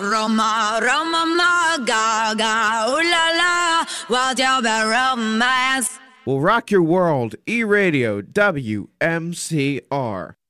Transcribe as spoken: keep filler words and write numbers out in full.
Roma, Roma, ma, ga, ga, ooh la la, what's your bad romance? Will rock your world, E-Radio, W M C R.